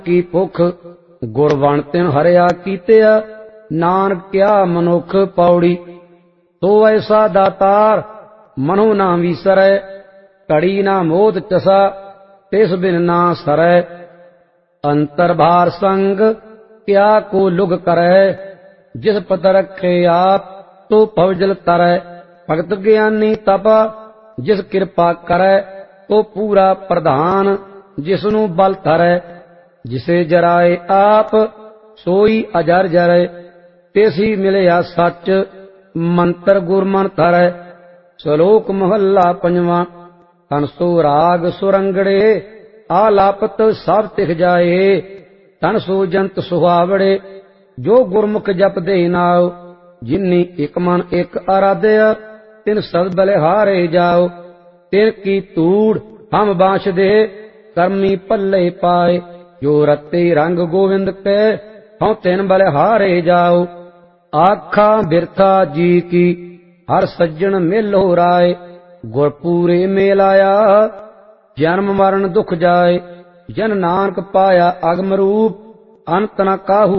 की भुख गुर बन तिन हरिया कीतिया, नानक क्या मनुख पौड़ी। तो ऐसा दातार मनो ना विसरै, घड़ी ना मोद चसा तिस बिन ना सरै। अंतर भार संग क्या को लुग करै, जिस पद रखे आप तो भवजल तरै। भगत ज्ञानी तपा जिस कृपा करै, तो पूरा प्रधान जिसनु बल धरै। जिसे जराए आप सोई अजर जरै, तेसी मिलया सच मंत्र गुरमन धरै। श्लोक महला पंजवा। तनसो राग सुरंगड़े, आलापत सब तिख जाए। तन सो जंत सुहावड़े, जो गुरमुख जप दे नाओ। जिन्नी एक मन एक आराध्य, तिन सद बलिहारे जाओ। तिन की तूड़ हम बांश दे, कर्मी पल्ले पाए। जो रते रंग गोविंद के, हों तिन बलिहारे जाओ। आखा बिरथा जी की हर सज्जन मेलो राय। गुरपूरे मेल आया जन्म मरण दुख जाए। जन नानक पाया अगम रूप, अंत न काहू